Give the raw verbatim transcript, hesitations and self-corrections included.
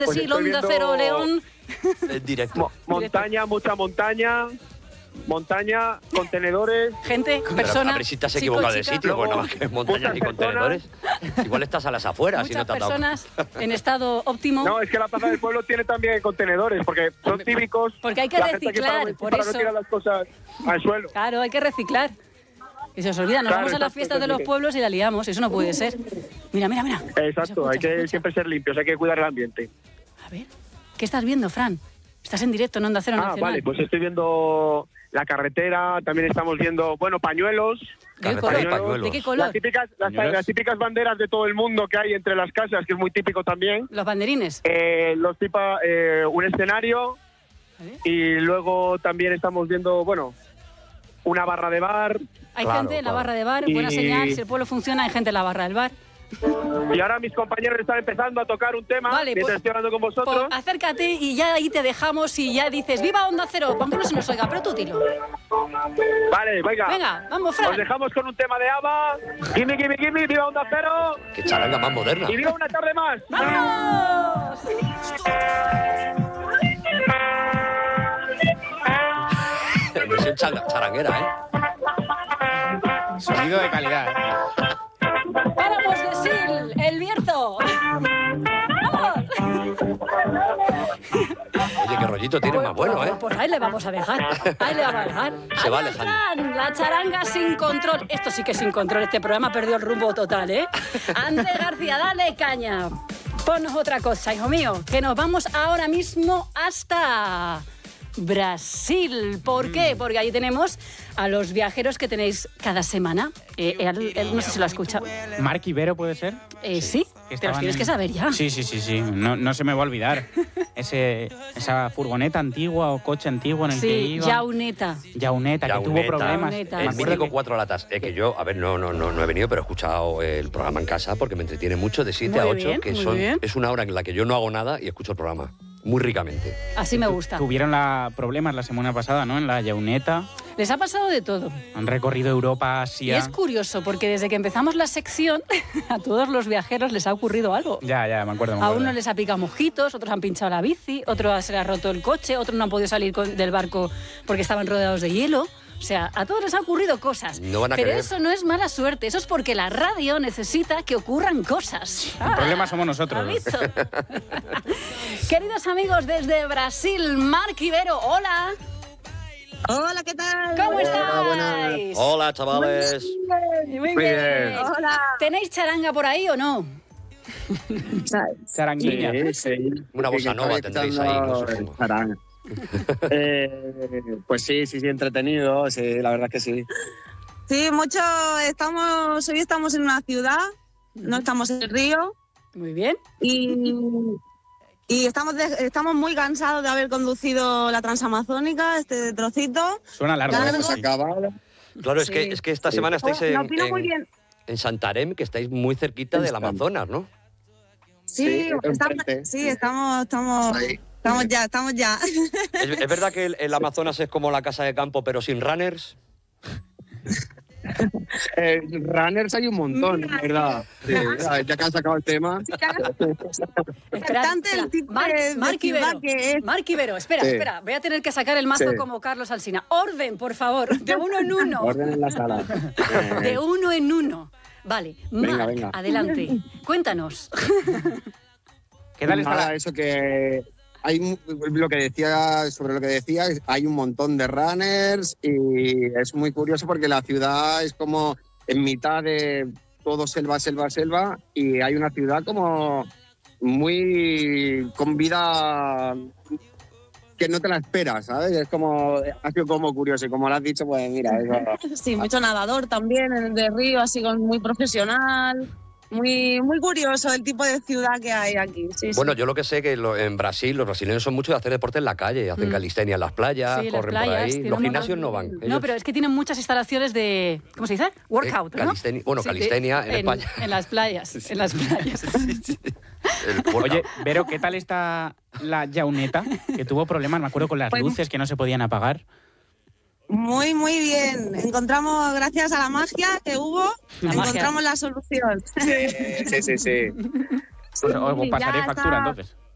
Pues sí, Onda Cero León. En directo. Mo montaña, mucha montaña. Montaña, contenedores. Gente, Pero, personas. a ver si te has equivocado de sitio, bueno, más que montañas y contenedores. Igual estás a las afueras y no te has dado. Muchas personas en estado óptimo. No, es que la Plaza del Pueblo tiene también contenedores, porque son típicos. Porque hay que reciclar, para, por para eso. no tirar las cosas al suelo. Claro, hay que reciclar. Y se os olvida, nos Claro, vamos a las exacto, fiestas de los sí. pueblos y la liamos. Eso no puede ser. Mira, mira, mira. Exacto, hay que siempre ser limpios, hay que cuidar el ambiente. A ver, ¿qué estás viendo, Fran? Estás en directo en Onda Cero Ah, Nacional. vale, pues estoy viendo la carretera, también estamos viendo, bueno, pañuelos. ¿De qué Carretera y color? pañuelos. ¿De qué color? Las típicas, las, ¿Pañuelos? las típicas banderas de todo el mundo que hay entre las casas, que es muy típico también. Los banderines. Eh, los tipa, eh, un escenario A ver. y luego también estamos viendo, bueno, una barra de bar. Hay Claro, gente en la claro. barra de bar, Y- buena señal. Si el pueblo funciona, hay gente en la barra del bar. Y ahora mis compañeros están empezando a tocar un tema Vale, mientras pues- estoy hablando con vosotros. Pues acércate y ya ahí te dejamos y ya dices ¡Viva Onda Cero! Aunque no se nos oiga, pero tú dilo. Vale, venga. Venga, vamos, Os Fran. dejamos con un tema de ABBA. Gimme, gimme, gimme, viva Onda Cero. Qué charanga más moderna. Y viva una tarde más. ¡Vamos! En versión changa- charanguera, ¿eh? Sonido de calidad. ¿eh? ¡Páramos de Sil! ¡El Bierzo! ¡Vamos! Oye, qué rollito tiene más bueno, ¿eh? Pues ahí le vamos a dejar. Ahí le vamos a dejar. Se va Adiós, alejando. Fran, la charanga sin control. Esto sí que es sin control. Este programa perdió el rumbo total, ¿eh? Andrés García, dale caña. Ponnos otra cosa, hijo mío. Que nos vamos ahora mismo hasta Brasil. ¿Por qué? Porque ahí tenemos a los viajeros que tenéis cada semana. Eh, él- él no sé si lo ha escuchado. Marc Ibero, ¿puede ser? Eh, sí, Que te los estaban tienes en- que saber ya. Sí, sí, sí, sí. No, no se me va a olvidar. Ese, esa furgoneta antigua o coche antiguo en el que Sí, iba. Yauneta. Yauneta, que tuvo Yauneta. problemas. Yauneta. Me El acuerdo mítico que- cuatro latas. Es que yo, a ver, no, no, no, no he venido, pero he escuchado el programa en casa porque me entretiene mucho de siete Muy a ocho, bien, que muy son, bien. es una hora en la que yo no hago nada y escucho el programa. Muy ricamente. Así me gusta. Tuvieron la, problemas la semana pasada, ¿no? En la Yauneta. Les ha pasado de todo. Han recorrido Europa, Y Asia. es curioso porque desde que empezamos la sección a todos los viajeros les ha ocurrido algo. Ya, ya, me acuerdo. me A acuerdo. unos les ha picado mosquitos, otros han pinchado la bici, otros se les ha roto el coche, otros no han podido salir con- del barco porque estaban rodeados de hielo. O sea, a todos les han ocurrido cosas. No van a Pero creer. eso no es mala suerte, eso es porque la radio necesita que ocurran cosas. El problema somos nosotros. ¿Ha visto? Queridos amigos desde Brasil, Marc Ibero, hola. Hola, ¿qué tal? ¿Cómo Hola, estáis? Hola, chavales. Muy Muy bien. bien. Hola. ¿Tenéis charanga por ahí o no? Charanguilla. Sí, sí. Una bossa Que nova estaba tendréis ahí, no sé escuchando cómo. charanga. eh, pues sí, sí, sí, entretenido, sí, la verdad es que sí. Sí, mucho. Estamos, hoy estamos en una ciudad, no estamos en el río Muy bien. y, y estamos, de- estamos muy cansados de haber conducido la Transamazónica, este trocito. Suena largo. Ya, eso, no, Se sí. acaba. Claro, es, Sí. que, es que esta semana estáis Lo en, opino muy en, bien. en Santarém, que estáis muy cerquita del Estamos. Amazonas, ¿no? Sí, Sí, estamos, enfrente. sí, estamos, estamos, Ahí. estamos ya, estamos ya. ¿Es, es verdad que el, el Amazonas es como la casa de campo, pero sin runners? Eh, runners hay un montón, la verdad. Sí, ya que has sacado el tema. Espera, Bastante espera. el tipo Marc- de- de Marc ciudad Ibero, que es. Marc Ibero, espera, Sí. espera. Voy a tener que sacar el mazo Sí. como Carlos Alsina. Orden, por favor, de uno en uno. Orden en la sala. De uno en uno. Vale, Venga, Marc, venga. adelante. Cuéntanos. ¿Qué tal está Nada, la... eso que hay mu- lo que decía sobre lo que decía, hay un montón de runners y es muy curioso porque la ciudad es como en mitad de todo selva, selva, selva y hay una ciudad como muy con vida que no te la esperas, ¿sabes? Es como, ha sido como curioso y como lo has dicho, pues mira, eso, Sí, mucho nadador también en el de río, así con muy profesional. Muy, muy curioso el tipo de ciudad que hay aquí. Sí, Bueno, sí. yo lo que sé que lo- en Brasil los brasileños son mucho de hacer deporte en la calle, hacen Mm. calistenia en las playas, Sí, las corren por playas, ahí. tienen Los un gimnasios montón- no van. No, ellos- pero es que tienen muchas instalaciones de, ¿cómo se dice? Workout, Eh, ¿no? calistenia- bueno, Sí, calistenia de- en España. En las playas, en las playas. El workout. Oye, Vero, ¿qué tal está la Yauneta? Que tuvo problemas, me acuerdo, con las Pues- luces que no se podían apagar. Muy, muy bien. Encontramos, gracias a la magia que hubo, La encontramos la solución. sí, sí, sí, sí. Pues os Sí, pasaré ya factura, está. entonces.